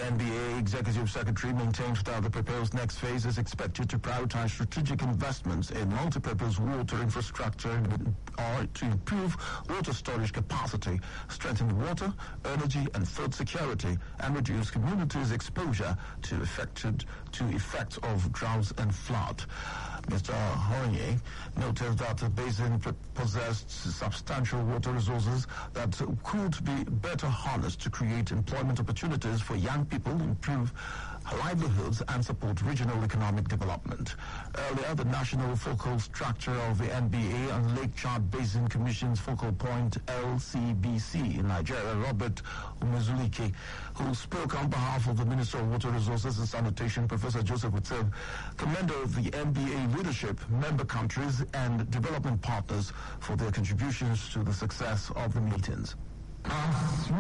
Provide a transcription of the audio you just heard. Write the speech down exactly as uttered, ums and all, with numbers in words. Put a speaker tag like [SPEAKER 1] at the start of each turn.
[SPEAKER 1] N B A Executive Secretary maintained that the proposed next phase is expected to prioritize strategic investments in multipurpose water infrastructure or to improve water storage capacity, strengthen water, energy and food security, and reduce communities' exposure to affected to effects of droughts and flood. Mister Hornier noted that the basin possessed substantial water resources that could be better harnessed to create employment opportunities for young people, improve livelihoods, and support regional economic development. Earlier, the national focal structure of the N B A and Lake Chad Basin Commission's focal point, L C B C, in Nigeria, Robert Umezulike, who spoke on behalf of the Minister of Water Resources and Sanitation, Professor Joseph Witsib, commended the N B A leadership, member countries, and development partners for their contributions to the success of the meetings.